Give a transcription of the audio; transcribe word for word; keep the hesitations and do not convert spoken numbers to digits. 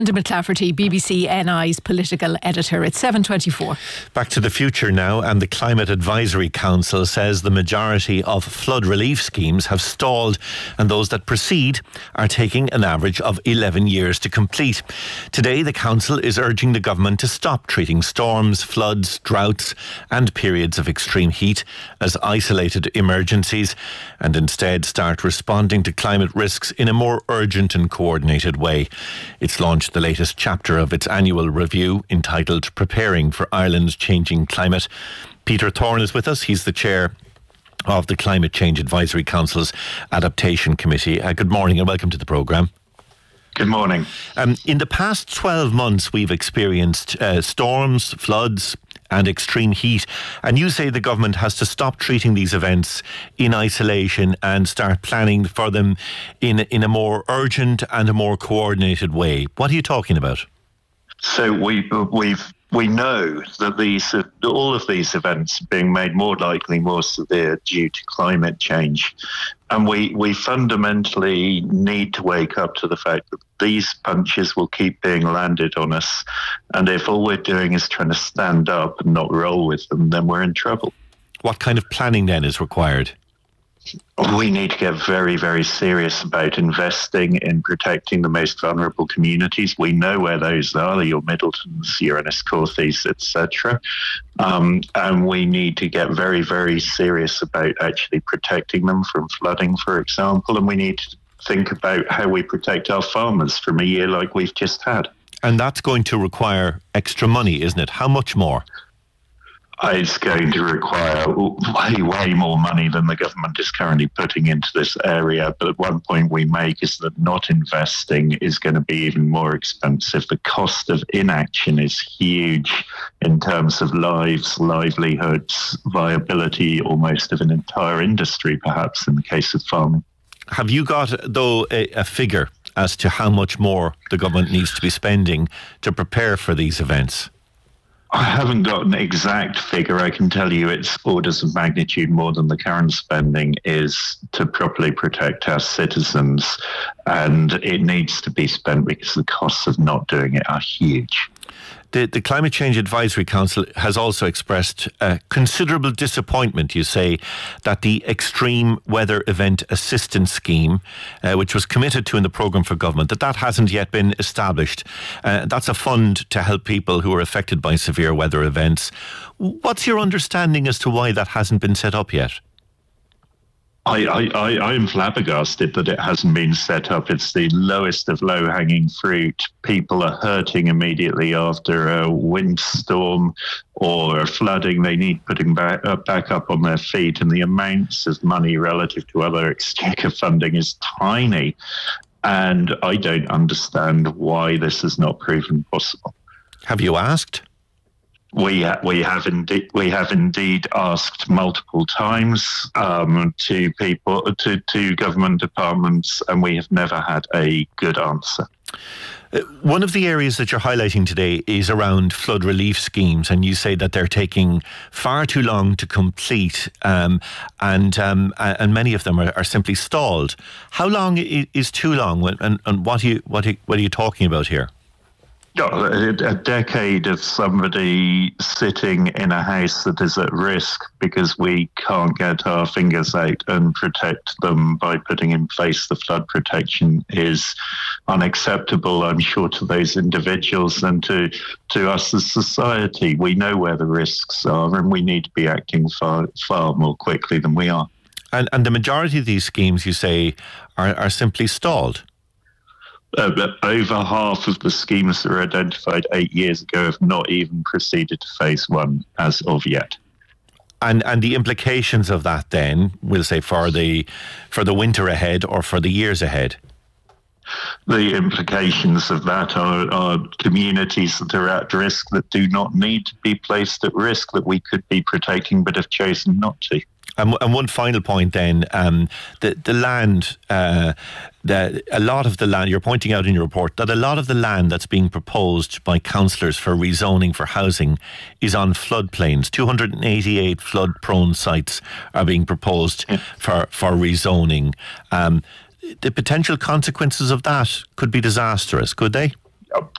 Linda McClafferty, B B C N I's political editor. It's seven twenty-four. Back to the future now, and the Climate Advisory Council says the majority of flood relief schemes have stalled, and those that proceed are taking an average of eleven years to complete. Today, the council is urging the government to stop treating storms, floods, droughts and periods of extreme heat as isolated emergencies, and instead start responding to climate risks in a more urgent and coordinated way. It's launched the latest chapter of its annual review entitled Preparing for Ireland's Changing Climate. Peter Thorne is with us. He's the chair of the Climate Change Advisory Council's Adaptation Committee. Uh, good morning and welcome to the programme. Good morning. Um, in the past twelve months, we've experienced uh, storms, floods and extreme heat. And you say the government has to stop treating these events in isolation and start planning for them in, in a more urgent and a more coordinated way. What are you talking about? So we, we've we know that these all of these events are being made more likely, more severe due to climate change. And we, we fundamentally need to wake up to the fact that these punches will keep being landed on us. And if all we're doing is trying to stand up and not roll with them, then we're in trouble. What kind of planning then is required? We need to get very, very serious about investing in protecting the most vulnerable communities. We know where those are, your Middletons, your Enniscorthys, et cetera. Um, and we need to get very, very serious about actually protecting them from flooding, for example. And we need to think about how we protect our farmers from a year like we've just had. And that's going to require extra money, isn't it? How much more? It's going to require way, way more money than the government is currently putting into this area. But one point we make is that not investing is going to be even more expensive. The cost of inaction is huge in terms of lives, livelihoods, viability almost of an entire industry, perhaps, in the case of farming. Have you got, though, a, a figure as to how much more the government needs to be spending to prepare for these events? I haven't got an exact figure. I can tell you it's orders of magnitude more than the current spending is to properly protect our citizens. And it needs to be spent because the costs of not doing it are huge. The, the Climate Change Advisory Council has also expressed uh, considerable disappointment, you say, that the Extreme Weather Event Assistance Scheme, uh, which was committed to in the programme for government, that that hasn't yet been established. Uh, that's a fund to help people who are affected by severe weather events. What's your understanding as to why that hasn't been set up yet? I, I, I, I am flabbergasted that it hasn't been set up. It's the lowest of low-hanging fruit. People are hurting immediately after a windstorm or a flooding. They need putting back, uh, back up on their feet, and the amounts of money relative to other exchequer funding is tiny. And I don't understand why this has not proven possible. Have you asked? We ha- we have indeed we have indeed asked multiple times um, to people to, to government departments, and we have never had a good answer. Uh, one of the areas that you're highlighting today is around flood relief schemes, and you say that they're taking far too long to complete, um, and um, and many of them are, are simply stalled. How long is too long, and, and what are you what are, what are you talking about here? A decade of somebody sitting in a house that is at risk because we can't get our fingers out and protect them by putting in place the flood protection is unacceptable, I'm sure, to those individuals and to, to us as society. We know where the risks are and we need to be acting far, far more quickly than we are. And, and the majority of these schemes, you say, are, are simply stalled. Uh, but over half of the schemes that were identified eight years ago have not even proceeded to phase one as of yet. And and the implications of that then, we'll say, for the for the winter ahead or for the years ahead? The implications of that are, are communities that are at risk that do not need to be placed at risk, that we could be protecting but have chosen not to. And, and one final point then, um, the, the land, uh, the, a lot of the land, you're pointing out in your report that a lot of the land that's being proposed by councillors for rezoning for housing is on floodplains. two hundred eighty-eight flood-prone sites are being proposed yeah. for, for rezoning. Um, the potential consequences of that could be disastrous, could they? uh,